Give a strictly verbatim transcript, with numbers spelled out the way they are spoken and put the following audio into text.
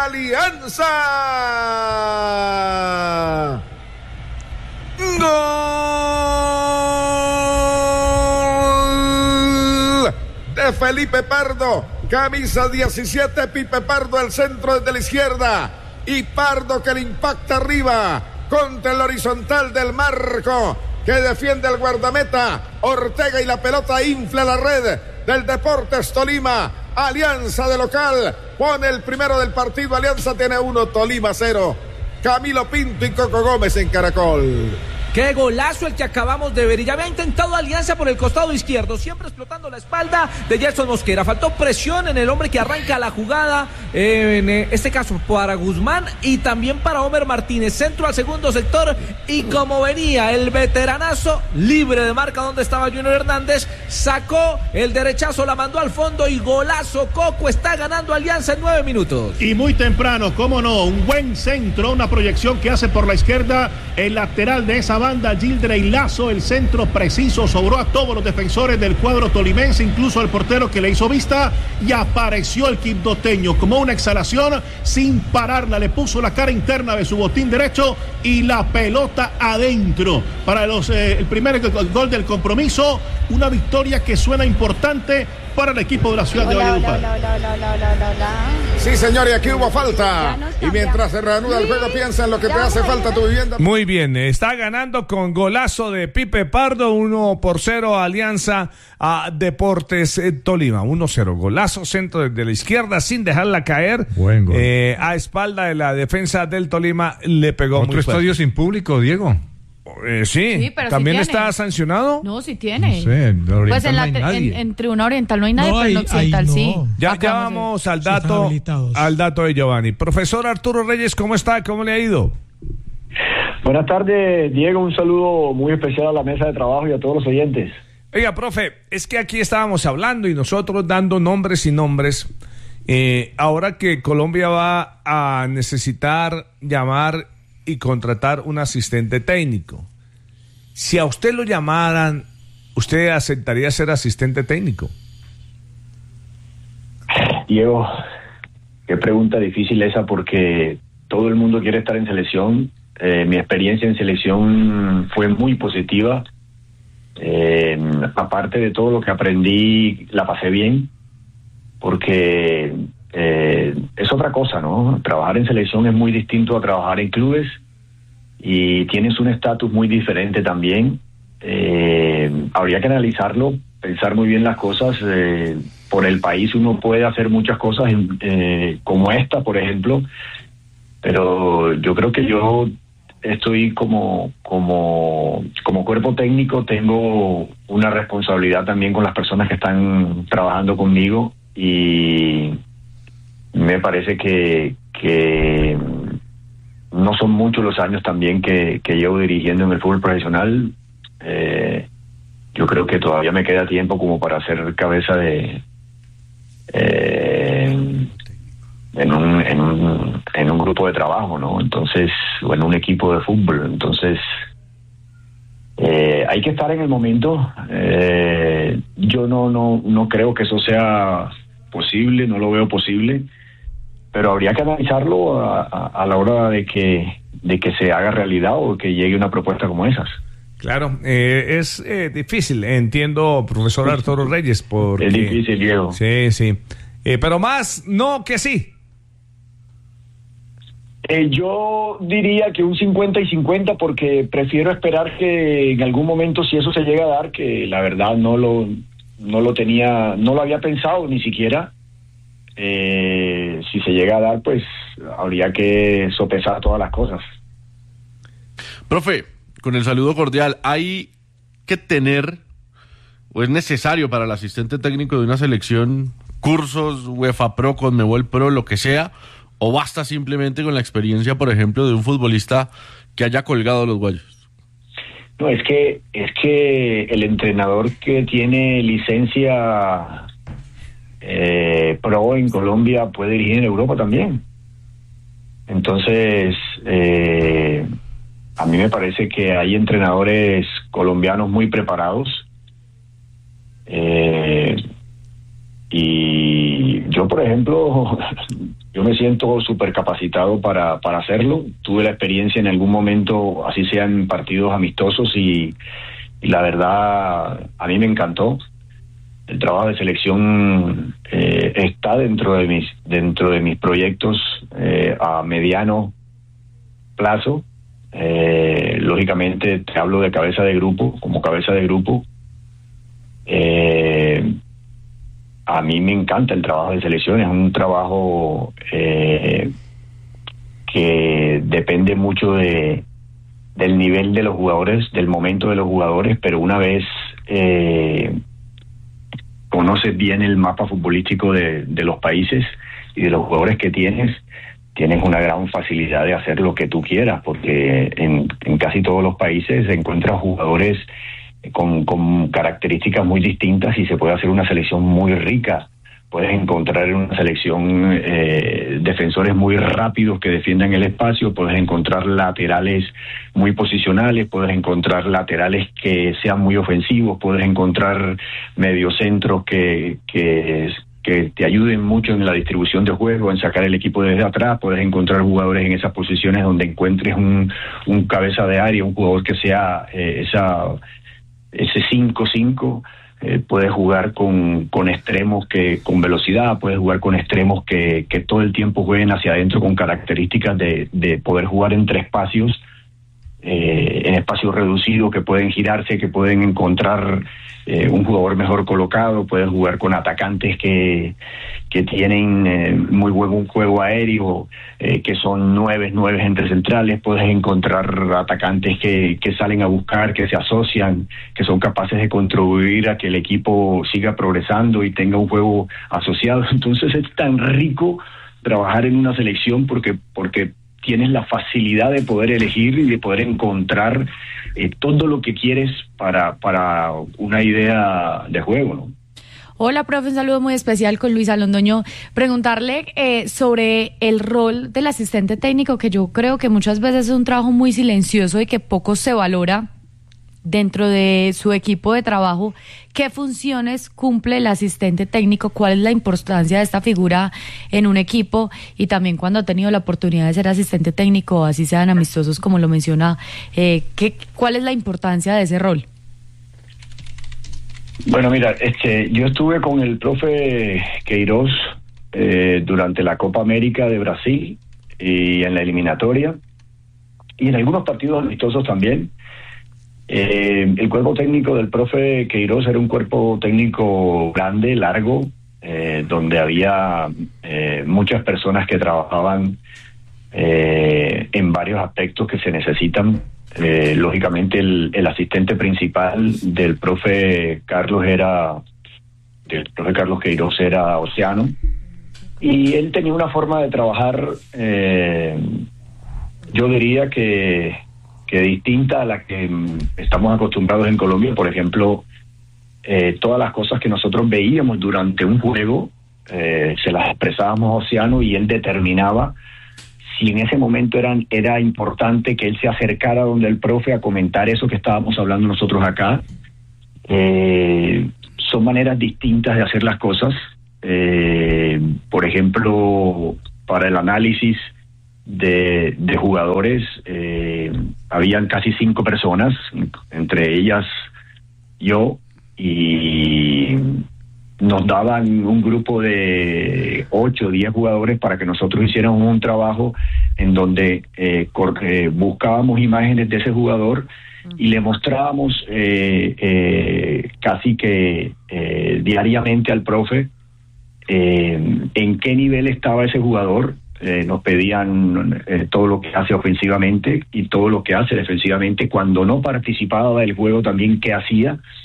Alianza. Gol de Felipe Pardo, camisa diecisiete, Pipe Pardo al centro desde la izquierda, y Pardo que le impacta arriba contra el horizontal del marco que defiende el guardameta Ortega, y la pelota infla la red del Deportes Tolima. Alianza de local pone el primero del partido. Alianza tiene uno, Tolima cero. Camilo Pinto y Coco Gómez en Caracol. Qué golazo el que acabamos de ver. Y ya había intentado Alianza por el costado izquierdo, siempre explotando la espalda de Gerson Mosquera. Faltó presión en el hombre que arranca la jugada, eh, en este caso para Guzmán y también para Homer Martínez. Centro al segundo sector, y como venía el veteranazo libre de marca donde estaba Junior Hernández, sacó el derechazo, la mandó al fondo y golazo. Coco, está ganando Alianza en nueve minutos. Y muy temprano, cómo no, un buen centro, una proyección que hace por la izquierda el lateral de esa banda, Gildrey Lazo. El centro preciso, sobró a todos los defensores del cuadro tolimense, incluso al portero que le hizo vista, y apareció el quibdoteño como una exhalación sin pararla, le puso la cara interna de su botín derecho y la pelota adentro para los eh, el primer gol del compromiso. Una victoria que suena importante para el equipo de la ciudad hola, de Valledupar. Hola, hola, hola, hola, hola, hola, hola. Sí, señor, y aquí hubo falta. Y mientras se reanuda el juego, piensa en lo que te hace falta a tu vivienda. Muy bien, está ganando con golazo de Pipe Pardo, uno por cero Alianza a Deportes eh, Tolima, uno cero. Golazo, centro desde la izquierda sin dejarla caer. Buen gol. Eh, a espalda de la defensa del Tolima, le pegó muy fuerte. ¿Otro estadio sin público, Diego? Eh, sí, sí, pero ¿también sí está sancionado? No, sí tiene. No sé, en pues en, la, no en, en Tribuna Oriental no hay nadie, no, pero en Occidental ahí no. sí. Ya, ya vamos al dato, al dato de Giovanni. Profesor Arturo Reyes, ¿cómo está? ¿Cómo le ha ido? Buenas tardes, Diego. Un saludo muy especial a la mesa de trabajo y a todos los oyentes. Oiga, profe, es que aquí estábamos hablando y nosotros dando nombres y nombres. Eh, ahora que Colombia va a necesitar llamar y contratar un asistente técnico, si a usted lo llamaran, ¿usted aceptaría ser asistente técnico? Diego, qué pregunta difícil esa, porque todo el mundo quiere estar en selección. Eh, mi experiencia en selección fue muy positiva. Eh, aparte de todo lo que aprendí, la pasé bien, porque eh, es otra cosa, ¿no? Trabajar en selección es muy distinto a trabajar en clubes y tienes un estatus muy diferente también. Eh, habría que analizarlo, pensar muy bien las cosas. Eh, por el país uno puede hacer muchas cosas eh, como esta, por ejemplo, pero yo creo que yo estoy como como como cuerpo técnico, tengo una responsabilidad también con las personas que están trabajando conmigo, y me parece que que no son muchos los años también que, que llevo dirigiendo en el fútbol profesional. Eh, yo creo que todavía me queda tiempo como para ser cabeza de eh, en un en un en un grupo de trabajo, ¿no? Entonces, o en un equipo de fútbol. Entonces, eh, hay que estar en el momento. Eh, yo no no no creo que eso sea posible, no lo veo posible, pero habría que analizarlo a, a, a la hora de que de que se haga realidad o que llegue una propuesta como esas. Claro, eh, es eh, difícil, entiendo, profesor Arturo Reyes, porque... Es difícil, Diego. Sí, sí, eh, pero más no que sí. Eh, yo diría que un cincuenta y cincuenta, porque prefiero esperar que en algún momento, si eso se llega a dar, que la verdad no lo no lo tenía, no lo había pensado ni siquiera. Eh, si se llega a dar, pues habría que sopesar todas las cosas. Profe, con el saludo cordial, ¿hay que tener o es necesario para el asistente técnico de una selección cursos UEFA Pro, Conmebol Pro, lo que sea, o basta simplemente con la experiencia, por ejemplo, de un futbolista que haya colgado los guayos? No, es que es que el entrenador que tiene licencia eh, pro en Colombia puede dirigir en Europa también. Entonces, eh, a mí me parece que hay entrenadores colombianos muy preparados, eh, y yo, por ejemplo, yo me siento súper capacitado para, para hacerlo. Tuve la experiencia en algún momento, así sea en partidos amistosos, y, y la verdad, a mí me encantó. El trabajo de selección eh, está dentro de mis, dentro de mis proyectos eh, a mediano plazo. Eh, lógicamente, te hablo de cabeza de grupo, como cabeza de grupo. Eh, A mí me encanta el trabajo de selección, es un trabajo eh, que depende mucho de del nivel de los jugadores, del momento de los jugadores, pero una vez eh, conoces bien el mapa futbolístico de, de los países y de los jugadores que tienes, tienes una gran facilidad de hacer lo que tú quieras, porque en, en casi todos los países se encuentran jugadores Con, con características muy distintas y se puede hacer una selección muy rica. Puedes encontrar en una selección eh, defensores muy rápidos que defiendan el espacio, puedes encontrar laterales muy posicionales, puedes encontrar laterales que sean muy ofensivos, puedes encontrar mediocentros que, que, que te ayuden mucho en la distribución de juego, en sacar el equipo desde atrás, puedes encontrar jugadores en esas posiciones donde encuentres un, un cabeza de área, un jugador que sea eh, esa... ese cinco cinco, eh, puedes jugar con, con extremos que con velocidad, puedes jugar con extremos que, que todo el tiempo jueguen hacia adentro con características de, de poder jugar entre espacios, eh, en espacios reducidos que pueden girarse, que pueden encontrar eh, un jugador mejor colocado, puedes jugar con atacantes que, que tienen eh, muy buen juego aéreo, eh, que son nueve, nueve entre centrales, puedes encontrar atacantes que, que salen a buscar, que se asocian, que son capaces de contribuir a que el equipo siga progresando y tenga un juego asociado. Entonces es tan rico trabajar en una selección porque, porque tienes la facilidad de poder elegir y de poder encontrar eh, todo lo que quieres para, para una idea de juego, ¿no? Hola, profe, un saludo muy especial con Luisa Londoño. Preguntarle eh, sobre el rol del asistente técnico, que yo creo que muchas veces es un trabajo muy silencioso y que poco se valora dentro de su equipo de trabajo. ¿Qué funciones cumple el asistente técnico? ¿Cuál es la importancia de esta figura en un equipo? Y también cuando ha tenido la oportunidad de ser asistente técnico, así sean amistosos como lo menciona, eh, ¿qué, ¿cuál es la importancia de ese rol? Bueno, mira, este, yo estuve con el profe Queiroz eh, durante la Copa América de Brasil y en la eliminatoria y en algunos partidos amistosos también. Eh, el cuerpo técnico del profe Queiroz era un cuerpo técnico grande, largo, eh, donde había eh, muchas personas que trabajaban eh, en varios aspectos que se necesitan. Eh, lógicamente el, el asistente principal del profe Carlos era del profe Carlos Queiroz era Océano, y él tenía una forma de trabajar eh, yo diría que que distinta a la que estamos acostumbrados en Colombia. Por ejemplo, eh, todas las cosas que nosotros veíamos durante un juego eh, se las expresábamos a Océano y él determinaba si en ese momento eran, era importante que él se acercara donde el profe a comentar eso que estábamos hablando nosotros acá. Eh, son maneras distintas de hacer las cosas. Eh, por ejemplo, para el análisis de, de jugadores, eh, habían casi cinco personas, entre ellas yo, y nos daban un grupo de ocho o diez jugadores para que nosotros hiciéramos un trabajo en donde eh, cor- eh, buscábamos imágenes de ese jugador y le mostrábamos eh, eh, casi que eh, diariamente al profe eh, en qué nivel estaba ese jugador. Eh, nos pedían eh, todo lo que hace ofensivamente y todo lo que hace defensivamente. Cuando no participaba del juego también qué hacía.